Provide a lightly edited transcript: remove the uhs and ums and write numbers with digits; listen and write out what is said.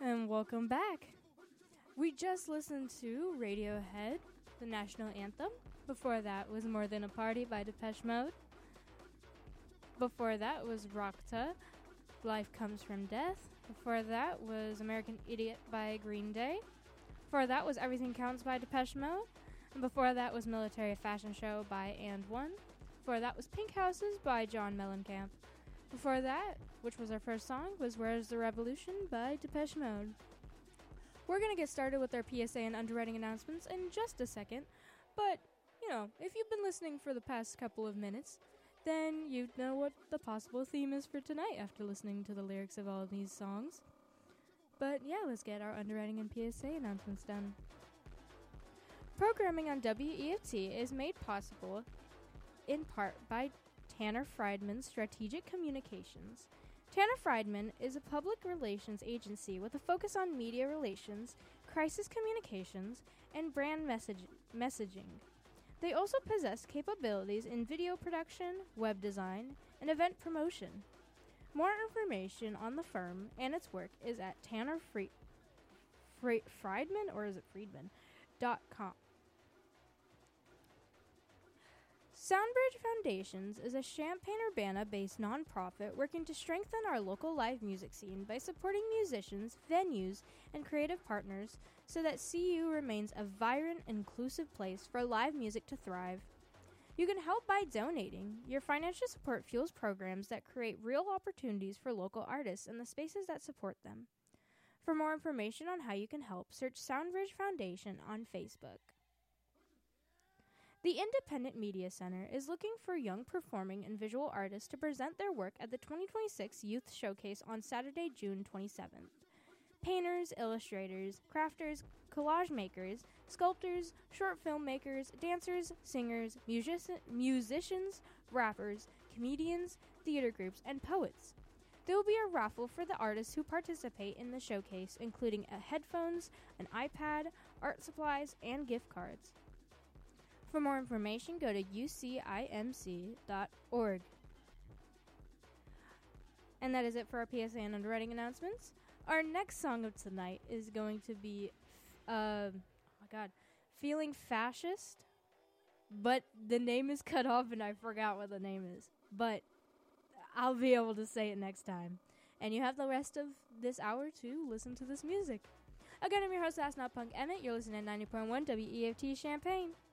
And welcome back. We just listened to Radiohead, the national anthem. Before that was More Than a Party by Depeche Mode. Before that was Rakta, Life Comes From Death. Before that was American Idiot by Green Day. Before that was Everything Counts by Depeche Mode. And before that was Military Fashion Show by And One. Before that was Pink Houses by John Mellencamp. Before that, which was our first song, was Where's the Revolution by Depeche Mode. We're going to get started with our PSA and underwriting announcements in just a second, but, if you've been listening for the past couple of minutes, then you know what the possible theme is for tonight after listening to the lyrics of all of these songs. But yeah, let's get our underwriting and PSA announcements done. Programming on WEFT is made possible in part by Tanner Friedman Strategic Communications. Tanner Friedman is a public relations agency with a focus on media relations, crisis communications, and brand messaging. They also possess capabilities in video production, web design, and event promotion. More information on the firm and its work is at Friedman.com. Soundbridge Foundations is a Champaign-Urbana-based nonprofit working to strengthen our local live music scene by supporting musicians, venues, and creative partners so that CU remains a vibrant, inclusive place for live music to thrive. You can help by donating. Your financial support fuels programs that create real opportunities for local artists and the spaces that support them. For more information on how you can help, search Soundbridge Foundation on Facebook. The Independent Media Center is looking for young performing and visual artists to present their work at the 2026 Youth Showcase on Saturday, June 27th. Painters, illustrators, crafters, collage makers, sculptors, short film makers, dancers, singers, musicians, rappers, comedians, theater groups, and poets. There will be a raffle for the artists who participate in the showcase, including headphones, an iPad, art supplies, and gift cards. For more information, go to ucimc.org. And that is it for our PSA and underwriting announcements. Our next song of tonight is going to be, Feeling Fascist. But the name is cut off and I forgot what the name is. But I'll be able to say it next time. And you have the rest of this hour to listen to this music. Again, I'm your host, Ask Not Punk Emmett. You're listening to 90.1 WEFT Champaign.